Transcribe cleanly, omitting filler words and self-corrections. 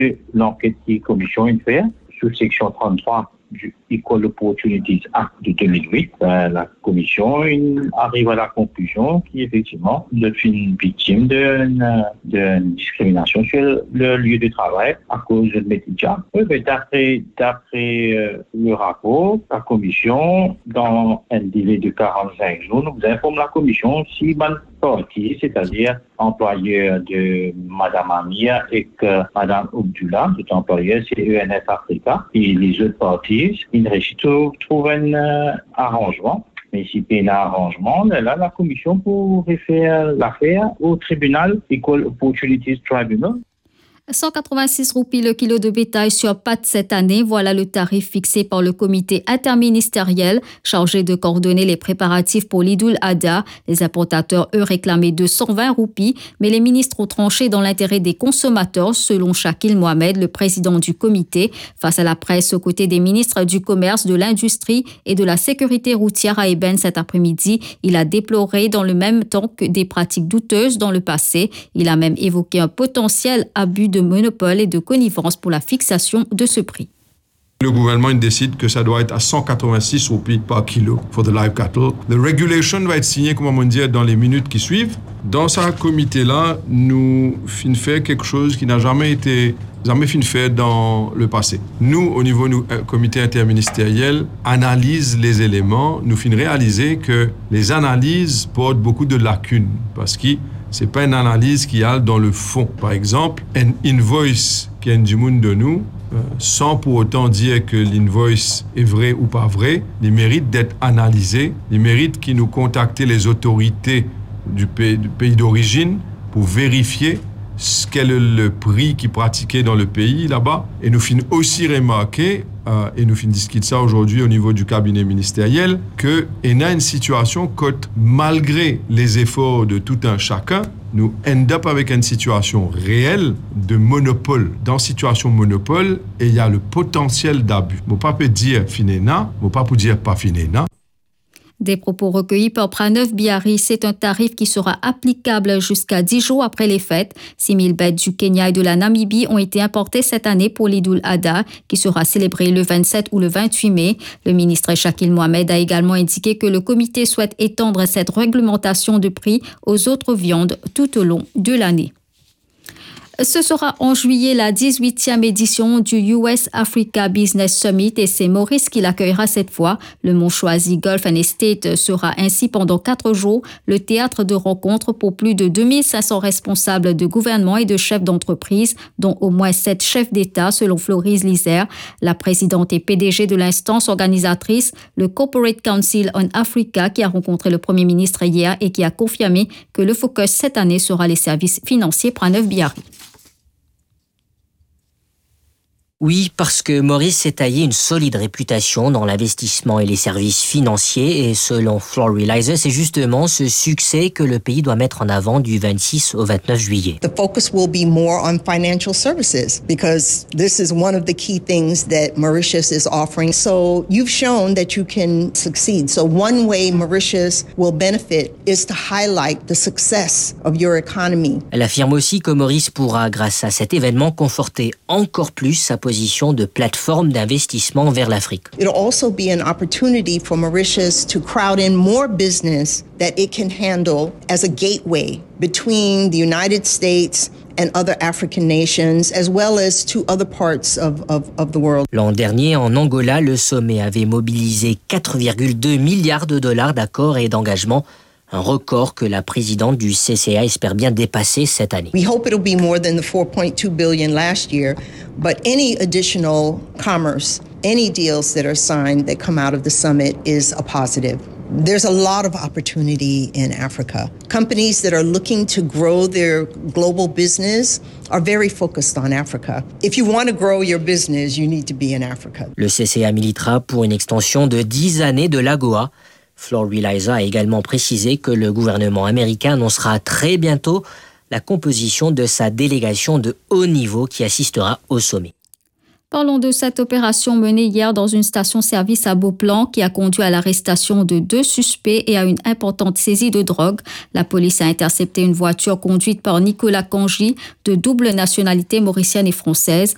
l'enquête qui commission une fait sous section 33 du Equal Opportunities Act de 2008, la commission arrive à la conclusion qu'effectivement, je suis une victime d'une discrimination sur le lieu de travail à cause de mes médias. D'après le rapport, la commission, dans un délai de 45 jours, nous informe la commission si partie, c'est-à-dire employeur de Madame Amir et que Madame Abdullah, cet employeur, c'est ENF Africa, et les autres parties, ils réussissent à trouver un arrangement. Mais si il y a un arrangement, là, la commission pourrait faire l'affaire au tribunal Equal Opportunities Tribunal. 186 roupies le kilo de bétail sur pâte cette année. Voilà le tarif fixé par le comité interministériel chargé de coordonner les préparatifs pour l'Idoul Adha. Les importateurs, eux, réclamaient 220 roupies, mais les ministres ont tranché dans l'intérêt des consommateurs, selon Shakil Mohamed, le président du comité. Face à la presse, aux côtés des ministres du Commerce, de l'Industrie et de la Sécurité routière à Eben cet après-midi, il a déploré dans le même temps que des pratiques douteuses dans le passé. Il a même évoqué un potentiel abus de monopole et de connivence pour la fixation de ce prix. Le gouvernement il décide que ça doit être à 186 roupies par kilo for the live cattle. The regulation va être signée, comme on dit, dans les minutes qui suivent. Dans ce comité-là, nous fait quelque chose qui n'a jamais fait dans le passé. Nous, au niveau du comité interministériel, analyse les éléments. Nous réaliser que les analyses portent beaucoup de lacunes parce que c'est pas une analyse qui a dans le fond. Par exemple, un invoice qui est du monde de nous, sans pour autant dire que l'invoice est vrai ou pas vrai, il mérite d'être analysé, il mérite qu'ils nous contactent les autorités du pays d'origine pour vérifier quel est le prix qui est pratiqué dans le pays là-bas. Et nous finissons aussi remarquer, et nous finissons discuter ça aujourd'hui au niveau du cabinet ministériel, qu'il y a une situation que malgré les efforts de tout un chacun, nous end up avec une situation réelle de monopole. Dans situation monopole, et il y a le potentiel d'abus. Je ne peux pas dire finéna, je ne peux pas dire pas finéna. Des propos recueillis par Pranav Bihari, c'est un tarif qui sera applicable jusqu'à 10 jours après les fêtes. 6 000 bêtes du Kenya et de la Namibie ont été importées cette année pour l'Idoul Adha, qui sera célébré le 27 ou le 28 mai. Le ministre Shakil Mohamed a également indiqué que le comité souhaite étendre cette réglementation de prix aux autres viandes tout au long de l'année. Ce sera en juillet la 18e édition du US Africa Business Summit et c'est Maurice qui l'accueillera cette fois. Le Mont-Choisi Golf and Estate sera ainsi pendant 4 jours le théâtre de rencontres pour plus de 2500 responsables de gouvernement et de chefs d'entreprise, dont au moins 7 chefs d'État selon Florise Lizer, la présidente et PDG de l'instance organisatrice, le Corporate Council on Africa, qui a rencontré le Premier ministre hier et qui a confirmé que le focus cette année sera les services financiers. Pranav Bihari. Oui, parce que Maurice s'est taillé une solide réputation dans l'investissement et les services financiers et selon Floor Realizer, c'est justement ce succès que le pays doit mettre en avant du 26 au 29 juillet. The focus will be more on financial services because this is one of the key things that Mauritius is offering. So you've shown that you can succeed. So one way Mauritius will benefit is to highlight the success of your economy. Elle affirme aussi que Maurice pourra, grâce à cet événement, conforter encore plus sa position de plateforme d'investissement vers l'Afrique. It'll also be an opportunity for Mauritius to crowd in more business that it can handle as a gateway between the United States and other African nations, as well as to other parts of the world. L'an dernier, en Angola, le sommet avait mobilisé 4,2 milliards de dollars d'accords et d'engagements. Un record que la présidente du CCA espère bien dépasser cette année. We hope it'll be more than the 4.2 billion last year, but any additional commerce, any deals that are signed that come out of the summit is a positive. There's a lot of opportunity in Africa. Companies that are looking to grow their global business are very focused on Africa. If you want to grow your business, you need to be in Africa. Le CCA militera pour une extension de 10 années de l'AGOA. Floor Realizer a également précisé que le gouvernement américain annoncera très bientôt la composition de sa délégation de haut niveau qui assistera au sommet. Parlons de cette opération menée hier dans une station-service à Beauplan qui a conduit à l'arrestation de 2 suspects et à une importante saisie de drogue. La police a intercepté une voiture conduite par Nicolas Kanji, de double nationalité mauricienne et française.